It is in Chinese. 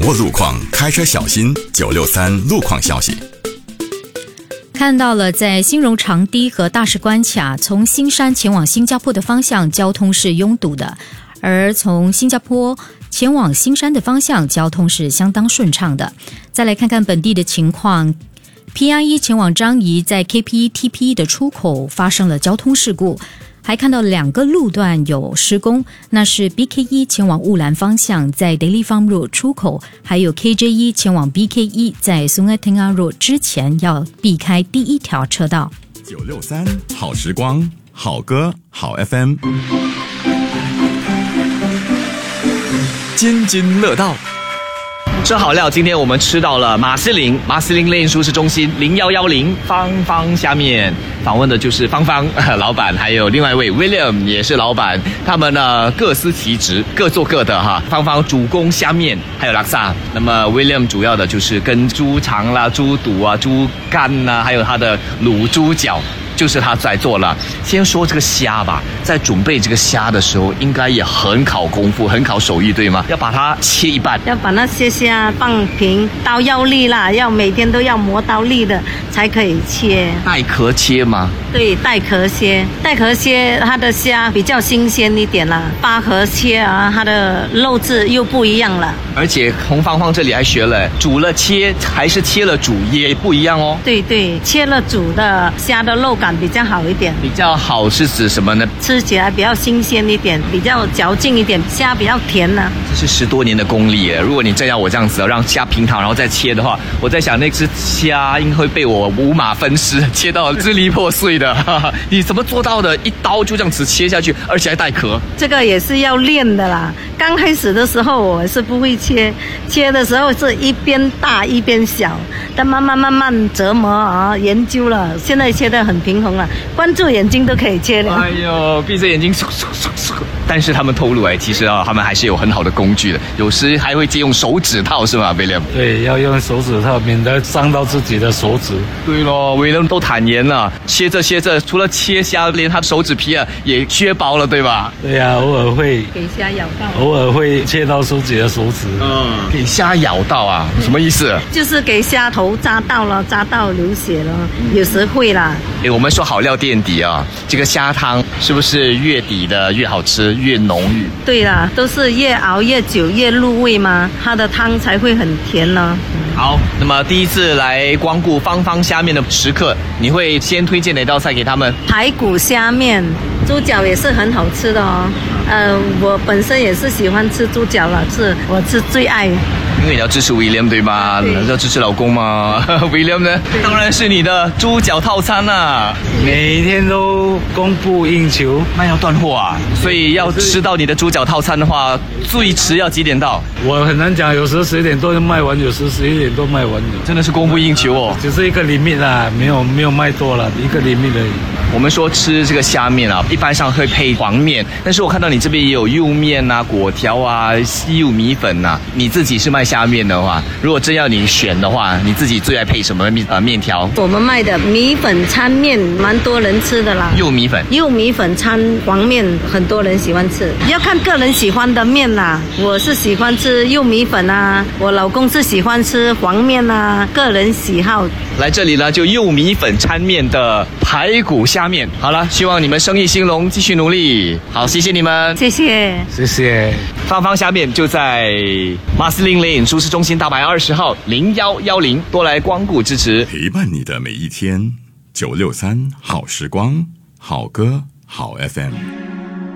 握路况，开车小心。963路况消息。 看到了，在新荣长堤和大石关卡，从新山前往新加坡的方向交通是拥堵的，而从新加坡前往新山的方向交通是相当顺畅的。再来看看本地的情况。PRE 前往樟宜在 KPTP 的出口发生了交通事故，还看到2个路段有施工，那是 BKE 前往雾兰方向在 Daily Farm Road 出口，还有 KJE 前往 BKE 在 Sungai Tengah Road 之前要避开第一条车道。 963好时光，好歌好 FM， 津津乐道。吃好料，今天我们吃到了马士林练舒适中心0110芳虾面，访问的就是芳老板，还有另外一位 William 也是老板，他们呢各司其职，各做各的哈。芳主攻虾面，还有拉萨，那么 William 主要的就是跟猪肠啦、猪肚啊、猪肝啦，还有他的卤猪脚。就是他在做了。先说这个虾吧，在准备这个虾的时候，应该也很考功夫，很考手艺，对吗？要把它切一半， 要把那些虾放平，刀要利啦，要每天都要磨刀利的才可以切。 带壳切吗？ 对，带壳切，它的虾比较新鲜一点啦。扒壳切啊，它的肉质又不一样了。 而且洪芳这里还学了，煮了切还是切了煮也不一样哦。 对，切了煮的虾的肉感比较好一点。 比较好是指什么呢？ 吃起来比较新鲜一点，比较嚼劲一点，虾比较甜呢。 这是10多年的功力耶！如果你真要我这样子让虾平躺然后再切的话，我在想那只虾应该会被我五马分尸，切到支离破碎的。你怎么做到的？一刀就这样子切下去，而且还带壳？ 这个也是要练的啦。刚开始的时候我是不会切的时候是一边大一边小，但慢慢折磨啊，研究了，现在切得很平衡了，关注眼睛都可以切了。 哎呦，闭着眼睛，但是他们透露其实他们还是有很好的工具的，有时还会借用手指套，是吗 ，William？ 对，要用手指套，免得伤到自己的手指。 对咯 ，William 都坦言了，切着，除了切虾，连他手指皮也削薄了，对吧？ 对呀，偶尔会给虾咬到， 偶尔会切到自己的手指。 给虾咬到啊？什么意思？ 就是给虾头扎到了，扎到流血了，有时会啦。 我们说好料垫底啊，这个虾汤是不是越底的越好吃，越浓郁？ 对啦，都是越熬越久越入味嘛，它的汤才会很甜呢。 好，那么第一次来光顾芳虾面的食客，你会先推荐哪道菜给他们？ 排骨虾面，猪脚也是很好吃的哦。我本身也是喜欢吃猪脚了，我是最爱。 因为你要支持 William 对吧？要支持老公嘛。William 呢，当然是你的猪脚套餐啦， 每天都供不应求， 那要断货啊。所以要吃到你的猪脚套餐的话，最迟要几点到？ 我很难讲，有时11点多就卖完，有时11点多卖完的， 真的是供不应求哦。 只是一个 limit 啦，没有卖多了，一个 limit 而已。 我们说吃这个虾面啊，一般上会配黄面，但是我看到你这边也有幼面啊、粿条啊、幼米粉啊。你自己是卖虾面的话，如果真要你选的话，你自己最爱配什么面条？ 我们卖的米粉掺面蛮多人吃的啦。 幼米粉掺黄面，很多人喜欢吃，要看个人喜欢的面啦。我是喜欢吃幼米粉啊，我老公是喜欢吃黄面啊，个人喜好。 来这里呢，就幼米粉掺面的排骨虾面。好了，希望你们生意兴隆，继续努力。好，谢谢你们， 谢谢。 芳虾面就在马斯林练舒适中心大摆20号0110，多来光顾支持， 陪伴你的每一天。963好时光，好歌好 FM。